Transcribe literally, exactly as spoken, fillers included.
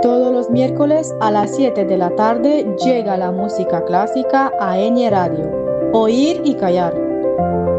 Todos los miércoles a las siete de la tarde llega la música clásica a Eni Radio. Oír y callar.